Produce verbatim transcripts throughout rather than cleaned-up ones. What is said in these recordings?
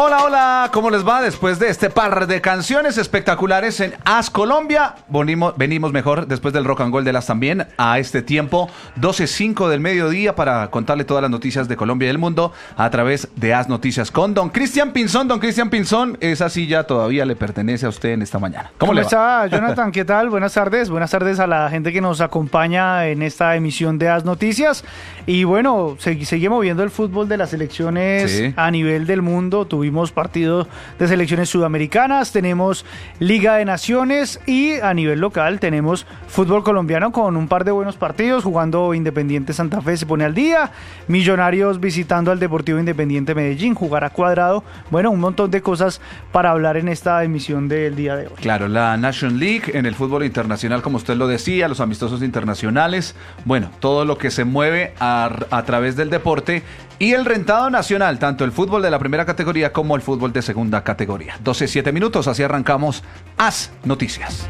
Hola, hola, ¿cómo les va? Después de este par de canciones espectaculares en As Colombia, venimos, venimos mejor después del Rock and Gold de las también a este tiempo, doce cinco del mediodía, para contarle todas las noticias de Colombia y del mundo a través de As Noticias con don Cristian Pinzón. Don Cristian Pinzón, esa silla todavía le pertenece a usted en esta mañana. ¿Cómo, ¿Cómo le está, va? Jonathan? ¿Qué tal? Buenas tardes. Buenas tardes a la gente que nos acompaña en esta emisión de As Noticias. Y bueno, se, sigue moviendo el fútbol de las selecciones Sí. a nivel del mundo. Tuvimos partidos de selecciones sudamericanas, tenemos Liga de Naciones y a nivel local tenemos fútbol colombiano con un par de buenos partidos, jugando Independiente Santa Fe se pone al día, Millonarios visitando al Deportivo Independiente Medellín, jugará Cuadrado. Bueno, un montón de cosas para hablar en esta emisión del día de hoy. Claro, la Nation League en el fútbol internacional, como usted lo decía, los amistosos internacionales, bueno, todo lo que se mueve a, a través del deporte y el rentado nacional, tanto el fútbol de la primera categoría como el fútbol de segunda categoría. doce siete minutos, así arrancamos As Noticias.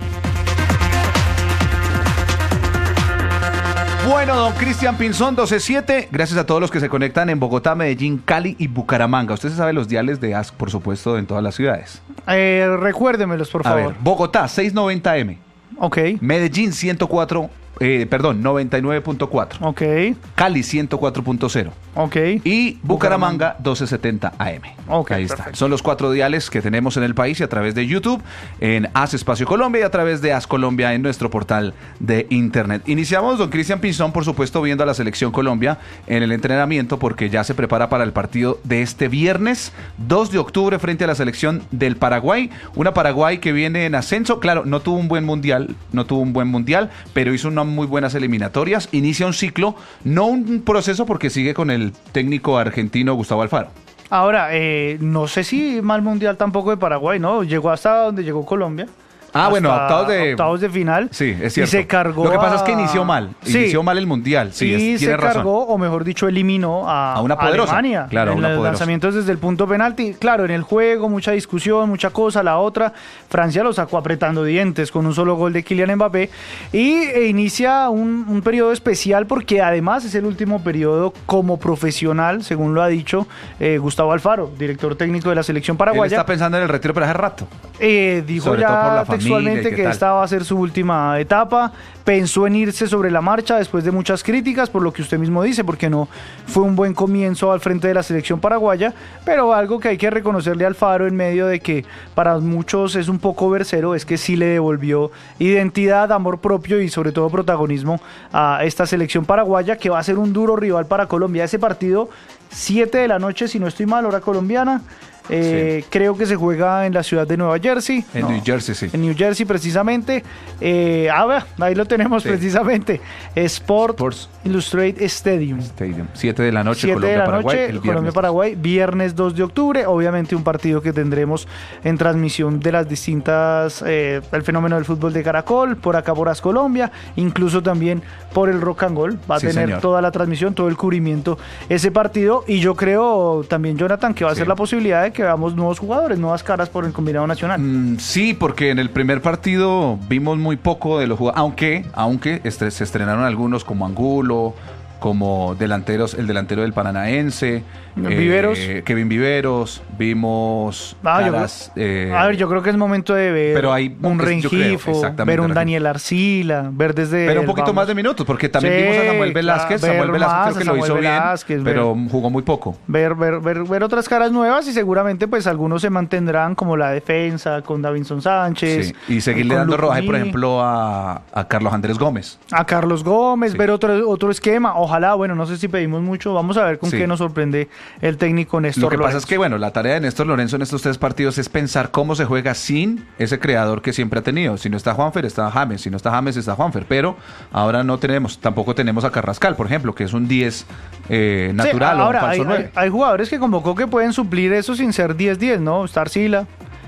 Bueno, don Cristian Pinzón, doce siete, gracias a todos los que se conectan en Bogotá, Medellín, Cali y Bucaramanga. Usted se sabe los diales de As, por supuesto, en todas las ciudades. Eh, recuérdemelos, por A favor. ver, Bogotá, seiscientos noventa eme. Ok, Medellín, ciento cuatro, eh, perdón, noventa y nueve punto cuatro. ok, Cali, ciento cuatro punto cero. ok. Y Bucaramanga, mil doscientos setenta A M. Ok, Ahí está. perfecto. Son los cuatro diales que tenemos en el país y a través de YouTube, en As Espacio Colombia y a través de As Colombia en nuestro portal de internet. Iniciamos, don Cristian Pinzón, por supuesto, viendo a la Selección Colombia en el entrenamiento porque ya se prepara para el partido de este viernes, dos de octubre, frente a la selección del Paraguay. Una Paraguay que viene en ascenso. Claro, no tuvo un buen mundial, no tuvo un buen mundial, pero hizo unas muy buenas eliminatorias. Inicia un ciclo, no un proceso porque sigue con el técnico argentino Gustavo Alfaro. Ahora, eh, no sé si mal mundial tampoco de Paraguay, ¿no? Llegó hasta donde llegó Colombia. Ah, bueno, hasta octavos de... octavos de final. Sí, es cierto. Y se cargó. Lo que pasa a- es que inició mal. Sí. Inició mal el mundial. Sí, y es, se tiene razón. cargó, o mejor dicho, eliminó a, A una poderosa. Alemania. Claro, a en una los poderosa. lanzamientos desde el punto penalti. Claro, en el juego, mucha discusión, mucha cosa. La otra, Francia lo sacó apretando dientes con un solo gol de Kylian Mbappé. Y e inicia un, un periodo especial porque además es el último periodo como profesional, según lo ha dicho eh, Gustavo Alfaro, director técnico de la selección Él paraguaya. está pensando en el retiro, pero hace rato. Eh, dijo Sobre todo por ya la familia y textualmente qué que tal. esta va a ser su última etapa. Pensó en irse sobre la marcha después de muchas críticas, por lo que usted mismo dice, porque no fue un buen comienzo al frente de la selección paraguaya, pero algo que hay que reconocerle a Alfaro en medio de que para muchos es un poco versero, es que sí le devolvió identidad, amor propio y sobre todo protagonismo a esta selección paraguaya, que va a ser un duro rival para Colombia. Ese partido, siete de la noche, si no estoy mal, hora colombiana. Eh, Sí. Creo que se juega en la ciudad de Nueva Jersey. En No, New Jersey, sí. En New Jersey, precisamente. Eh, ah, vea, ahí lo tenemos, Sí. precisamente. Sport Sports Illustrated Stadium. Stadium. siete de la noche, siete de la Colombia-Paraguay. noche, el viernes. Colombia-Paraguay, viernes dos de octubre. Obviamente un partido que tendremos en transmisión de las distintas, eh, el fenómeno del fútbol de Caracol, por acá por As Colombia, incluso también por el Rock and Gold. Va a Sí, tener señor. toda la transmisión, todo el cubrimiento, ese partido. Y yo creo también, Jonathan, que va a Sí. ser la posibilidad de que veamos nuevos jugadores, nuevas caras por el combinado nacional. Mm, sí, porque en el primer partido vimos muy poco de los jugadores, aunque, aunque este, se estrenaron algunos como Angulo, como delanteros, el delantero del Paranaense, Viveros. eh, Kevin Viveros, vimos Ah, yo caras, eh, A ver, yo creo que es momento de ver pero hay- un yo creo, Rengifo, exactamente, ver un Rengifo. Daniel Arcila, ver desde... pero un el poquito vamos. más de minutos, porque también Sí, vimos a Samuel Velázquez, claro, Samuel ver Velázquez más creo que a lo hizo Samuel bien, Velázquez, ver- pero jugó muy poco. Ver, ver, ver, ver otras caras nuevas y seguramente pues algunos se mantendrán como la defensa con Davinson Sánchez. Sí, y seguirle con dando rodaje, por Lucumí, ejemplo, a, a Carlos Andrés Gómez. a Carlos Gómez, Sí. ver otro, otro esquema. Ojalá, bueno, no sé si pedimos mucho, vamos a ver con Sí. qué nos sorprende el técnico Néstor Lo que pasa Lorenzo. es que, bueno, la tarea de Néstor Lorenzo en estos tres partidos es pensar cómo se juega sin ese creador que siempre ha tenido. Si no está Juanfer, está James. Si no está James, está Juanfer. Pero ahora no tenemos, tampoco tenemos a Carrascal, por ejemplo, que es un diez eh, Sí, natural o un ahora, falso hay, nueve. hay- hay jugadores que convocó que pueden suplir eso sin ser diez diez, ¿no? Está Arcila,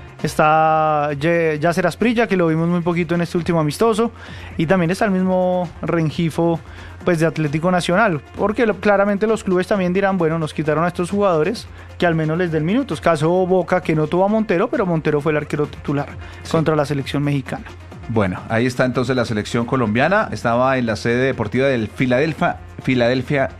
está Ye- Yasser Asprilla, que lo vimos muy poquito en este último amistoso, y también está el mismo Rengifo, pues, de Atlético Nacional, porque lo- claramente los clubes también dirán, bueno, nos quitaron a estos jugadores que al menos les den minutos. Caso Boca, que no tuvo a Montero, pero Montero fue el arquero titular contra la selección mexicana. Bueno, ahí está entonces la selección colombiana. Estaba en la sede deportiva del Philadelphia, Philadelphia